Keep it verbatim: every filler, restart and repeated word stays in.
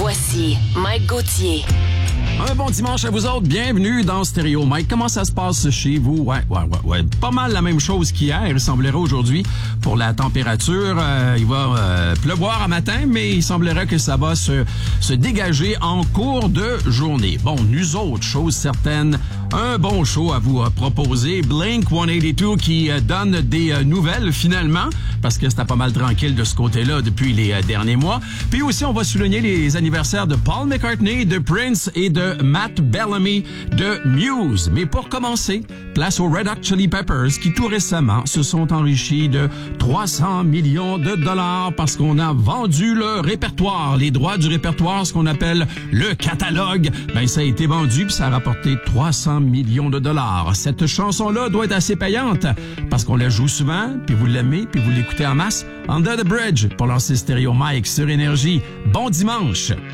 Voici Mike Gauthier. Un bon dimanche à vous autres. Bienvenue dans Stéréo Mike. Comment ça se passe chez vous? Ouais, ouais, ouais, ouais. Pas mal la même chose qu'hier, il semblerait aujourd'hui. Pour la température, euh, il va euh, pleuvoir à matin, mais il semblerait que ça va se, se dégager en cours de journée. Bon, nous autres, chose certaine, un bon show à vous euh, proposer. Blink cent quatre-vingt-deux qui euh, donne des euh, nouvelles finalement, parce que c'était pas mal tranquille de ce côté-là depuis les euh, derniers mois. Puis aussi, on va souligner les anniversaires de Paul McCartney, de Prince et de Matt Bellamy de Muse. Mais pour commencer, place aux Red Hot Chili Peppers qui tout récemment se sont enrichis de trois cents millions de dollars parce qu'on a vendu le répertoire, les droits du répertoire, ce qu'on appelle le catalogue. Ben ça a été vendu puis ça a rapporté trois cents millions de dollars. Cette chanson-là doit être assez payante parce qu'on la joue souvent, puis vous l'aimez, puis vous l'écoutez en masse. Under the Bridge pour lancer Stéréo Mike sur Énergie. Bon dimanche!